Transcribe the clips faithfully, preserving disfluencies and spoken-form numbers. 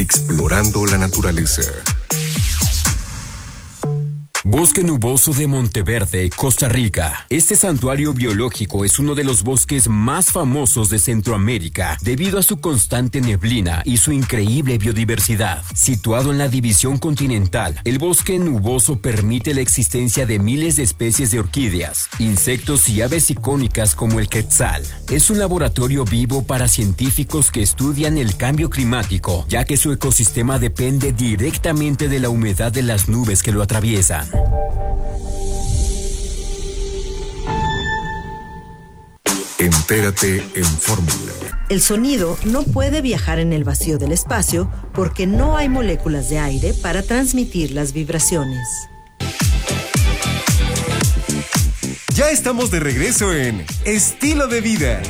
Explorando la naturaleza. Bosque Nuboso de Monteverde, Costa Rica. Este santuario biológico es uno de los bosques más famosos de Centroamérica debido a su constante neblina y su increíble biodiversidad. Situado en la división continental, el bosque nuboso permite la existencia de miles de especies de orquídeas, insectos y aves icónicas como el quetzal. Es un laboratorio vivo para científicos que estudian el cambio climático, ya que su ecosistema depende directamente de la humedad de las nubes que lo atraviesan. Entérate en Fórmula. El sonido no puede viajar en el vacío del espacio porque no hay moléculas de aire para transmitir las vibraciones. Ya estamos de regreso en Estilo de Vida.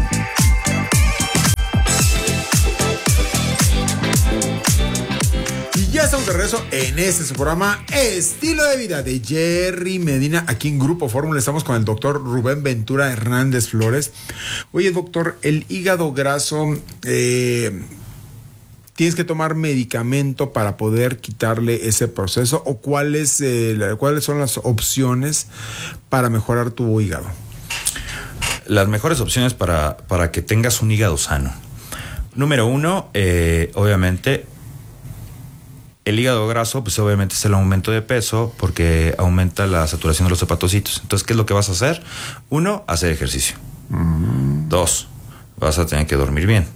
Ya estamos de regreso en este su programa Estilo de Vida de Jerry Medina, aquí en Grupo Fórmula. Estamos con el doctor Rubén Ventura Hernández Flores. Oye, doctor, el hígado graso, eh, ¿tienes que tomar medicamento para poder quitarle ese proceso? ¿O cuáles, eh, cuáles son las opciones para mejorar tu hígado? Las mejores opciones para, para que tengas un hígado sano. Número uno, eh, obviamente... El hígado graso, pues obviamente es el aumento de peso porque aumenta la saturación de los hepatocitos. Entonces, ¿qué es lo que vas a hacer? Uno, hacer ejercicio. Mm. Dos, vas a tener que dormir bien.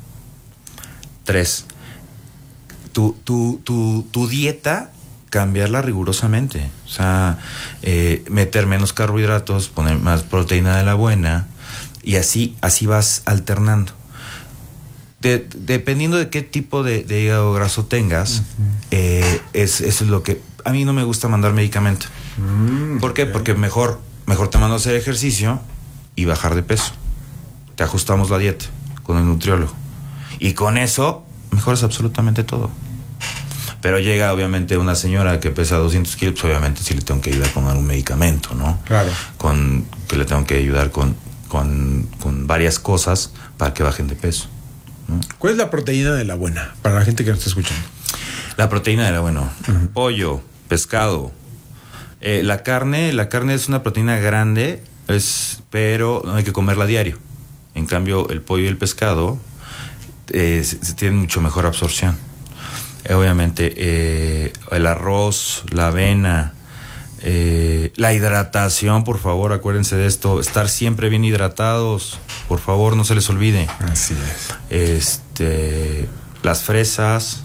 Tres, tu, tu, tu, tu dieta, cambiarla rigurosamente. O sea, eh, meter menos carbohidratos, poner más proteína de la buena y así, así vas alternando. De, dependiendo de qué tipo de, de hígado graso tengas, uh-huh. eh, es, eso es lo que... A mí no me gusta mandar medicamento. Mm, ¿Por qué? Okay. Porque mejor, mejor te mando a hacer ejercicio y bajar de peso. Te ajustamos la dieta con el nutriólogo. Y con eso mejoras absolutamente todo. Pero llega obviamente una señora que pesa doscientos kilos, pues obviamente sí le tengo que ayudar con algún medicamento, ¿no? Claro. Con, que le tengo que ayudar con, con, con varias cosas para que bajen de peso. ¿Cuál es la proteína de la buena para la gente que nos está escuchando? La proteína de la buena, uh-huh. pollo, pescado, eh, la carne, la carne es una proteína grande, es, pero no hay que comerla a diario. En cambio, el pollo y el pescado eh, se, se tienen mucho mejor absorción. Eh, obviamente, eh, el arroz, la avena, eh, la hidratación, por favor, acuérdense de esto, estar siempre bien hidratados. Por favor, no se les olvide. Así es. Este, las fresas,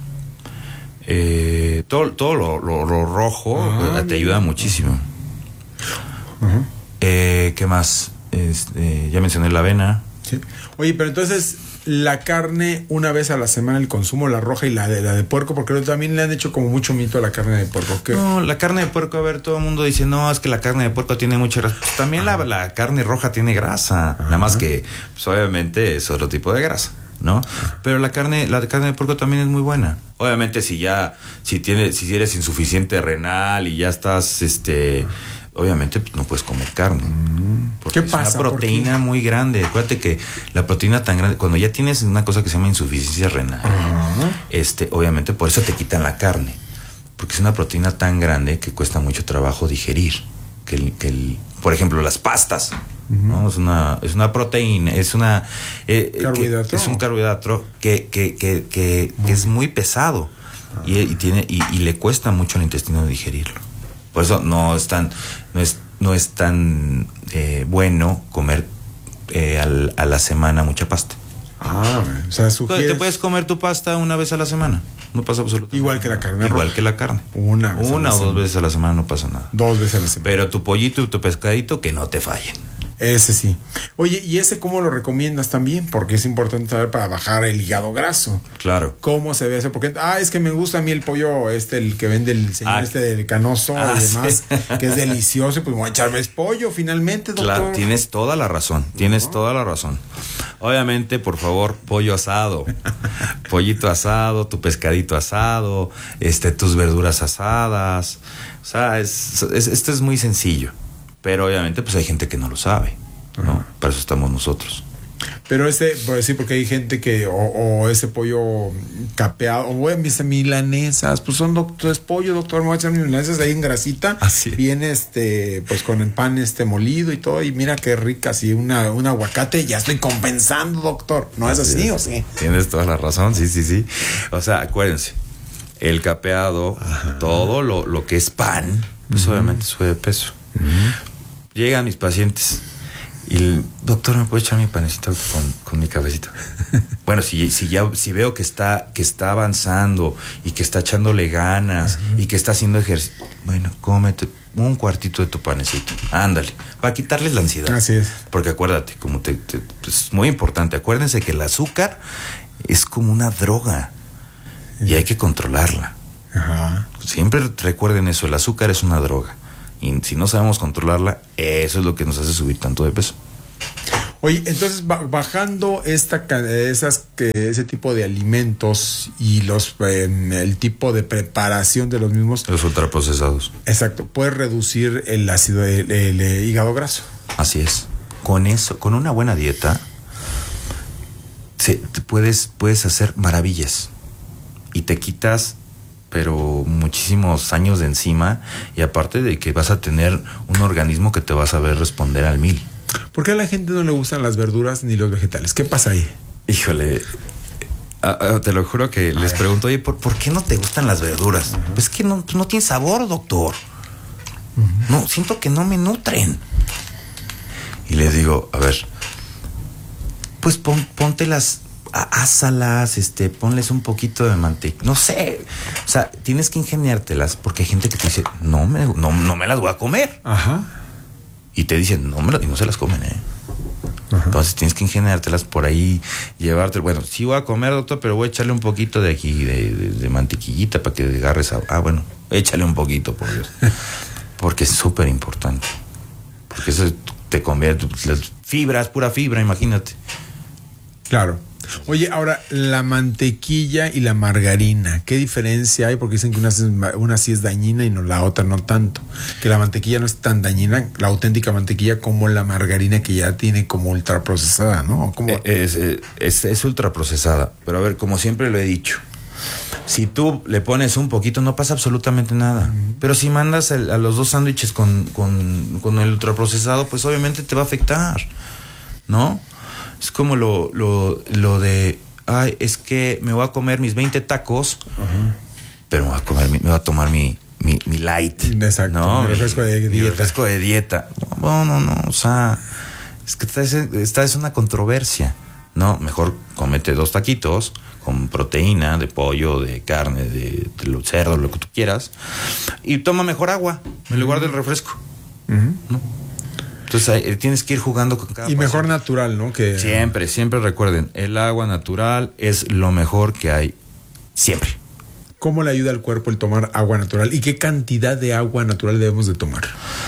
eh, todo, todo lo, lo, lo rojo ah, te ayuda muchísimo. Uh-huh. Eh, ¿Qué más? Este, ya mencioné la avena. Sí. Oye, pero entonces la carne una vez a la semana, el consumo, la roja y la de la de puerco, porque también le han hecho como mucho mito a la carne de puerco. ¿Qué? No, la carne de puerco, a ver, todo el mundo dice, no, es que la carne de puerco tiene mucha grasa. Pues también la, la carne roja tiene grasa, ajá. Nada más que, pues obviamente es otro tipo de grasa, ¿no? Pero la carne, la carne de puerco también es muy buena. Obviamente si ya, si tienes, si eres insuficiente renal y ya estás, este... obviamente pues, no puedes comer carne. Porque ¿Qué pasa? Es una proteína muy grande. Acuérdate que la proteína tan grande, cuando ya tienes una cosa que se llama insuficiencia renal, uh-huh. este, obviamente por eso te quitan la carne. Porque es una proteína tan grande que cuesta mucho trabajo digerir. Que el, que el, por ejemplo, las pastas. Uh-huh. ¿No? Es una, es una proteína, es una eh, carbohidrato. Que, es un carbohidrato que, que, que, que, uh-huh. que es muy pesado. Uh-huh. y, y tiene, y, y le cuesta mucho al intestino digerirlo. Por eso no es tan, no es, no es tan eh, bueno comer eh, al, a la semana mucha pasta. Ah, o sea, sugieres... Te puedes comer tu pasta una vez a la semana. No pasa absolutamente igual que la carne. Igual roja. que la carne. Una vez Una o dos veces a la semana no pasa nada. Dos veces a la semana. Pero tu pollito y tu pescadito que no te fallen. Ese sí. Oye, ¿y ese cómo lo recomiendas también? Porque es importante saber para bajar el hígado graso. Claro. ¿Cómo se ve eso? Porque, ah, es que me gusta a mí el pollo este, el que vende el señor ah, este del Canoso ah, y demás, sí. que es delicioso, pues voy a echarme es pollo finalmente, doctor. Claro, tienes toda la razón, tienes uh-huh. toda la razón. Obviamente, por favor, pollo asado, pollito asado, tu pescadito asado, este, tus verduras asadas. O sea, es, es, esto es muy sencillo. Pero obviamente pues hay gente que no lo sabe, ¿no? Uh-huh. Para eso estamos nosotros. Pero ese, pues sí, porque hay gente que, o, o ese pollo capeado, o bueno, mis milanesas, pues son doctor, es pollo, doctor, me voy a echar milanesas ahí en grasita. Así. Viene este, pues con el pan este molido y todo, y mira qué rica, así una, un aguacate, ya estoy compensando, doctor. ¿No es así, o sí? Tienes toda la razón, sí, sí, sí. O sea, acuérdense, el capeado, ajá, todo lo, lo que es pan, pues uh-huh, obviamente sube de peso. Uh-huh. Llegan mis pacientes. Y el doctor, ¿me puede echar mi panecito con, con mi cafecito? Bueno, si, si ya si veo que está, que está avanzando y que está echándole ganas, uh-huh, y que está haciendo ejercicio, bueno, cómete un cuartito de tu panecito. Ándale, para quitarles la ansiedad. Así es. Porque acuérdate, como te, te, es muy importante, acuérdense que el azúcar es como una droga, uh-huh, y hay que controlarla. Uh-huh. Siempre recuerden eso, el azúcar es una droga. Y si no sabemos controlarla, eso es lo que nos hace subir tanto de peso. Oye, entonces bajando esta esas que ese tipo de alimentos y los eh, el tipo de preparación de los mismos, los ultraprocesados. Exacto, puedes reducir el ácido el, el, el hígado graso. Así es. Con eso, con una buena dieta, se, te puedes puedes hacer maravillas y te quitas, pero muchísimos años de encima, y aparte de que vas a tener un organismo que te va a saber responder al mil. ¿Por qué a la gente no le gustan las verduras ni los vegetales? ¿Qué pasa ahí? Híjole, a, a, te lo juro que a les ver. pregunto, oye, ¿por, ¿por qué no te gustan las verduras? Uh-huh. Pues es que no, no tiene sabor, doctor. Uh-huh. No, siento que no me nutren. Y les digo, a ver, pues pon, póntelas, ásalas, este, ponles un poquito de mantequilla, no sé, o sea, tienes que ingeniártelas, porque hay gente que te dice, no me, no, no me las voy a comer. Ajá. Y te dicen, no me las, y no se las comen, eh. Ajá. Entonces tienes que ingeniártelas por ahí, llevarte, bueno, sí voy a comer, doctor, pero voy a echarle un poquito de aquí, de, de, de mantequillita para que agarres a, ah, bueno, échale un poquito, por Dios. Porque es súper importante. Porque eso te convierte, las fibras, pura fibra, imagínate. Claro. Oye, ahora, la mantequilla y la margarina, ¿qué diferencia hay? Porque dicen que una, una sí es dañina y no, la otra no tanto. Que la mantequilla no es tan dañina, la auténtica mantequilla, como la margarina que ya tiene como ultraprocesada, ¿no? ¿Cómo? Es, es, es ultraprocesada. Pero a ver, como siempre lo he dicho, si tú le pones un poquito, no pasa absolutamente nada. Uh-huh. Pero si mandas el, a los dos sándwiches con, con, con el ultraprocesado, pues obviamente te va a afectar, ¿no? Es como lo, lo, lo de, ay, es que me voy a comer mis veinte tacos, uh-huh, pero me voy a comer, me voy a tomar mi, mi, mi light. Exacto, ¿no? mi refresco de dieta. Mi refresco de dieta. No, no, no, o sea, es que esta es, esta es una controversia, ¿no? Mejor cómete dos taquitos con proteína de pollo, de carne, de, de cerdo, lo que tú quieras, y toma mejor agua en lugar del refresco, uh-huh, ¿no? Entonces ahí, tienes que ir jugando con cada y mejor paciente. Natural, ¿no? Que siempre, siempre recuerden, el agua natural es lo mejor que hay, siempre. ¿Cómo le ayuda al cuerpo el tomar agua natural? ¿Y qué cantidad de agua natural debemos de tomar?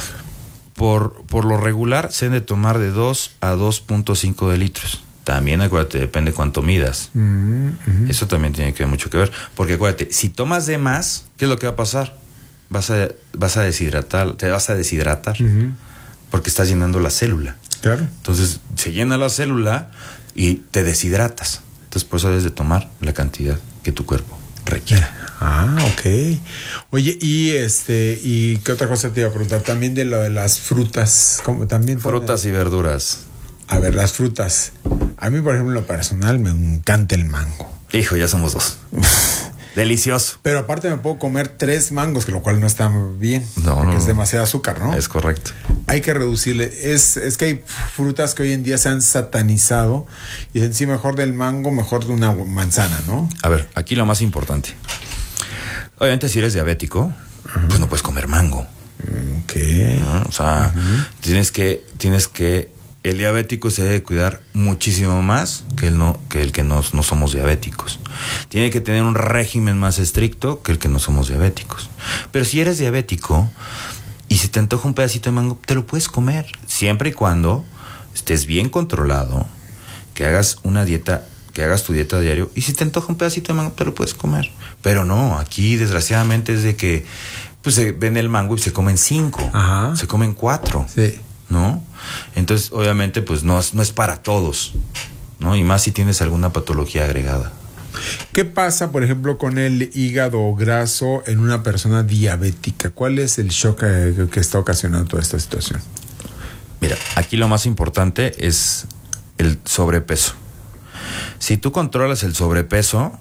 Por, por lo regular se debe tomar de dos a dos punto cinco de litros. También acuérdate, depende cuánto midas. Mm-hmm. Eso también tiene que ver mucho que ver. Porque acuérdate, si tomas de más, ¿qué es lo que va a pasar? Vas a, vas a deshidratar, te vas a deshidratar. Mm-hmm. Porque estás llenando la célula. Claro. Entonces se llena la célula y te deshidratas. Entonces por eso debes de tomar la cantidad que tu cuerpo requiere. Ah, ok. Oye, y este, y qué otra cosa te iba a preguntar, también de lo de las frutas, como también frutas y verduras. A ver, las frutas. A mí, por ejemplo, en lo personal me encanta el mango. Hijo, ya somos dos. Delicioso. Pero aparte me puedo comer tres mangos, que lo cual no está bien. No, porque no, es demasiado azúcar, ¿no? Es correcto. Hay que reducirle. Es, es que hay frutas que hoy en día se han satanizado y dicen, sí, mejor del mango, mejor de una manzana, ¿no? A ver, aquí lo más importante. Obviamente, si eres diabético, uh-huh, pues no puedes comer mango. Ok. ¿No? O sea, uh-huh, tienes que, tienes que, el diabético se debe cuidar muchísimo más que el no, que el que no, no somos diabéticos. Tiene que tener un régimen más estricto que el que no somos diabéticos. Pero si eres diabético y se te antoja un pedacito de mango, te lo puedes comer, siempre y cuando estés bien controlado, que hagas una dieta, que hagas tu dieta diario, y si te antoja un pedacito de mango, te lo puedes comer. Pero no, aquí desgraciadamente es de que pues se vende el mango y se comen cinco, ajá, se comen cuatro, sí, ¿no? Entonces, obviamente, pues no es, no es para todos, ¿no? Y más si tienes alguna patología agregada. ¿Qué pasa, por ejemplo, con el hígado graso en una persona diabética? ¿Cuál es el shock que, que está ocasionando toda esta situación? Mira, aquí lo más importante es el sobrepeso. Si tú controlas el sobrepeso,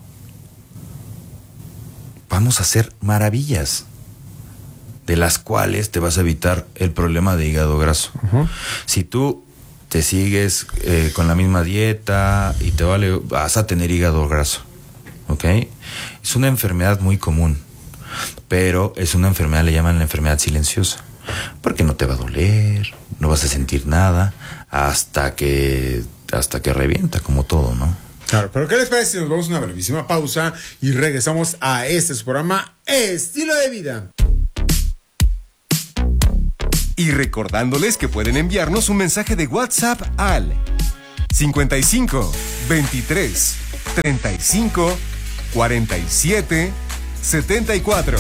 vamos a hacer maravillas, de las cuales te vas a evitar el problema de hígado graso. Uh-huh. Si tú te sigues eh, con la misma dieta y te vale, vas a tener hígado graso, ¿ok? Es una enfermedad muy común, pero es una enfermedad, le llaman la enfermedad silenciosa, porque no te va a doler, no vas a sentir nada hasta que hasta que revienta, como todo, ¿no? Claro, pero ¿qué les parece si nos vamos a una brevísima pausa y regresamos a este su programa Estilo de Vida? Y recordándoles que pueden enviarnos un mensaje de WhatsApp al cincuenta y cinco, veintitrés, treinta y cinco, cuarenta y siete, setenta y cuatro.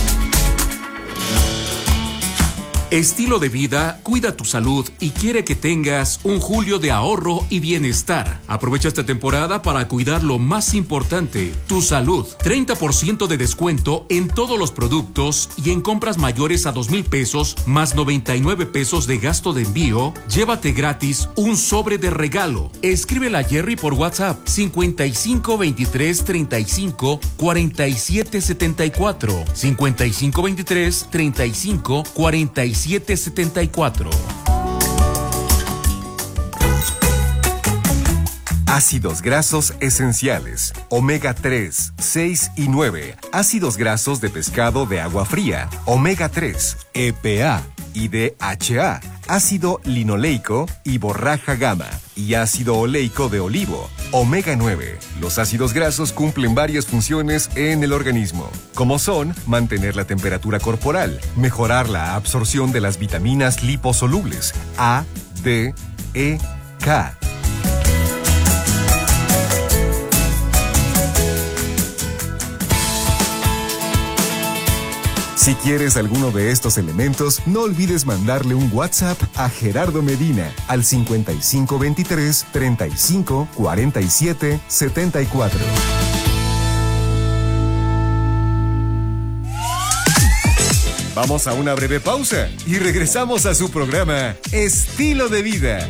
Estilo de Vida cuida tu salud y quiere que tengas un julio de ahorro y bienestar. Aprovecha esta temporada para cuidar lo más importante, tu salud. treinta por ciento de descuento en todos los productos y en compras mayores a dos mil pesos más noventa y nueve pesos de gasto de envío. Llévate gratis un sobre de regalo. Escríbela a Jerry por WhatsApp cincuenta y cinco, veintitrés, treinta y cinco, cuarenta y siete, setenta y cuatro. cincuenta y cinco, veintitrés, treinta y cinco, cuarenta y siete, setenta y cuatro. Ácidos grasos esenciales, omega tres, seis y nueve, ácidos grasos de pescado de agua fría, omega tres, E P A y D H A, ácido linoleico y borraja gamma, y ácido oleico de olivo, omega nueve. Los ácidos grasos cumplen varias funciones en el organismo, como son mantener la temperatura corporal, mejorar la absorción de las vitaminas liposolubles A, D, E, K. Si quieres alguno de estos elementos, no olvides mandarle un WhatsApp a Gerardo Medina al cincuenta y cinco, veintitrés, treinta y cinco, cuarenta y siete, setenta y cuatro. Vamos a una breve pausa y regresamos a su programa Estilo de Vida.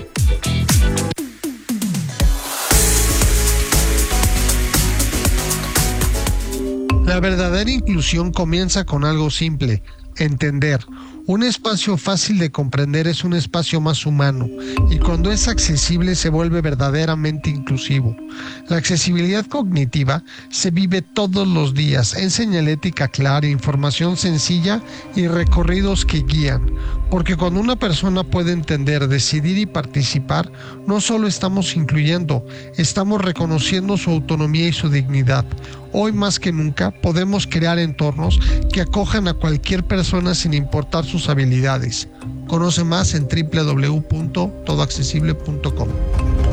La verdadera inclusión comienza con algo simple: entender. Un espacio fácil de comprender es un espacio más humano, y cuando es accesible se vuelve verdaderamente inclusivo. La accesibilidad cognitiva se vive todos los días en señalética clara, información sencilla y recorridos que guían. Porque cuando una persona puede entender, decidir y participar, no solo estamos incluyendo, estamos reconociendo su autonomía y su dignidad. Hoy más que nunca podemos crear entornos que acojan a cualquier persona sin importar sus habilidades. Conoce más en doble u doble u doble u punto todo accesible punto com.